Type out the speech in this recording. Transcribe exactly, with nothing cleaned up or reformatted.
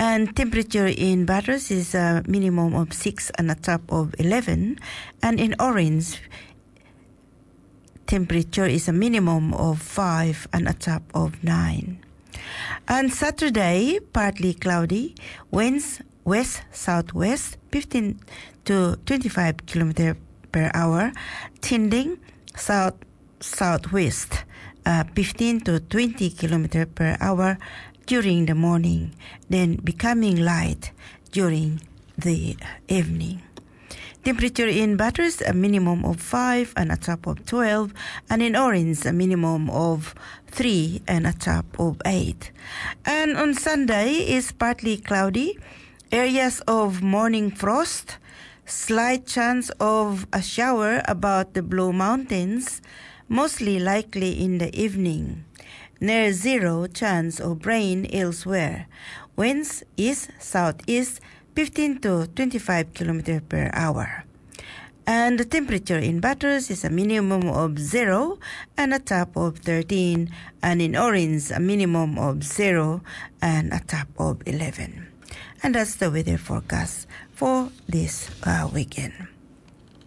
And temperature in Bathurst is a minimum of six and a top of eleven. And in Orange, temperature is a minimum of five and a top of nine. And Saturday, partly cloudy, winds west-southwest, fifteen to twenty-five kilometers per hour, tending south-southwest, uh, fifteen to twenty kilometers per hour during the morning, then becoming light during the evening. Temperature in Bathurst, a minimum of five and a top of twelve, and in Orange, a minimum of three and a top of eight. And on Sunday is partly cloudy, areas of morning frost, slight chance of a shower about the Blue Mountains, mostly likely in the evening. Near zero chance of rain elsewhere. Winds east-southeast, fifteen to twenty-five kilometers per hour. And the temperature in Bathurst is a minimum of zero and a top of thirteen, and in Orange a minimum of zero and a top of eleven. And that's the weather forecast for this uh, weekend.